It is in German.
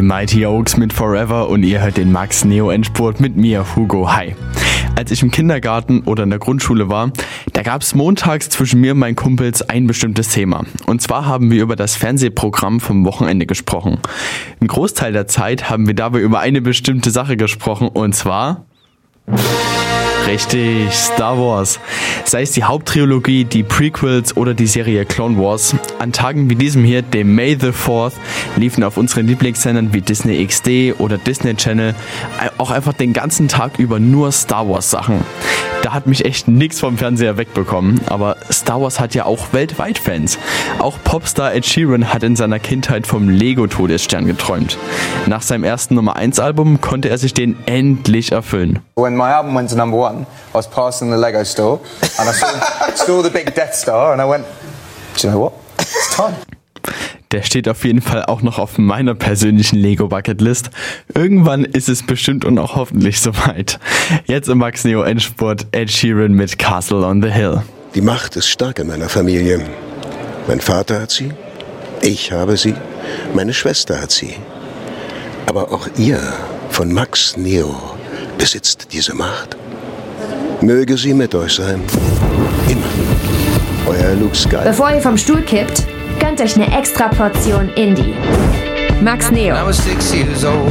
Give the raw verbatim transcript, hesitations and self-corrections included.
Mighty Oaks mit Forever und ihr hört den Max Neo Endspurt mit mir, Hugo. Hi. Als ich im Kindergarten oder in der Grundschule war, da gab es montags zwischen mir und meinen Kumpels ein bestimmtes Thema. Und zwar haben wir über das Fernsehprogramm vom Wochenende gesprochen. Ein Großteil der Zeit haben wir dabei über eine bestimmte Sache gesprochen und zwar... Richtig, Star Wars. Sei es die Haupttrilogie, die Prequels oder die Serie Clone Wars. An Tagen wie diesem hier, dem May the fourth, liefen auf unseren Lieblingssendern wie Disney X D oder Disney Channel auch einfach den ganzen Tag über nur Star Wars Sachen. Da hat mich echt nichts vom Fernseher wegbekommen, aber Star Wars hat ja auch weltweit Fans. Auch Popstar Ed Sheeran hat in seiner Kindheit vom Lego-Todesstern geträumt. Nach seinem ersten Nummer eins Album konnte er sich den endlich erfüllen. When my album went to number one, I was passing the Lego store and I saw, saw the big Death Star and I went, do you know what? It's time. Der steht auf jeden Fall auch noch auf meiner persönlichen Lego-Bucketlist. Irgendwann ist es bestimmt und auch hoffentlich soweit. Jetzt im Max Neo Endspurt Ed Sheeran mit Castle on the Hill. Die Macht ist stark in meiner Familie. Mein Vater hat sie, ich habe sie, meine Schwester hat sie. Aber auch ihr von Max Neo besitzt diese Macht. Möge sie mit euch sein. Immer. Euer Luke Skywalker. Bevor ihr vom Stuhl kippt, gönnt euch eine extra Portion Indie. Max Neo.